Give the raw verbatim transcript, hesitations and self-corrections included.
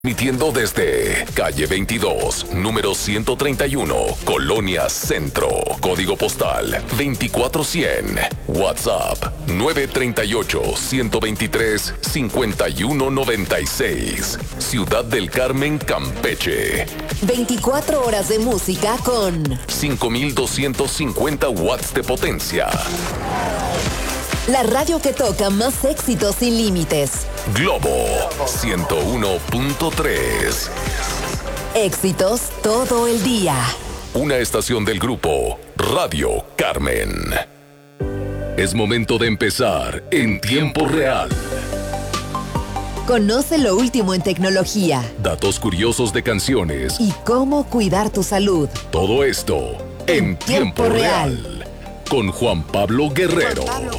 Transmitiendo desde calle veintidós, número ciento treinta y uno, Colonia Centro, código postal veinticuatro cien, WhatsApp nueve tres ocho, uno dos tres, cinco uno nueve seis, Ciudad del Carmen, Campeche. veinticuatro horas de música con cinco mil doscientos cincuenta watts de potencia. La radio que toca más éxitos sin límites. Globo ciento uno punto tres. Éxitos todo el día. Una estación del grupo Radio Carmen. Es momento de empezar en tiempo real. Conoce lo último en tecnología. Datos curiosos de canciones. Y cómo cuidar tu salud. Todo esto en, en tiempo, tiempo real. real. Con Juan Pablo Guerrero. Juan Pablo.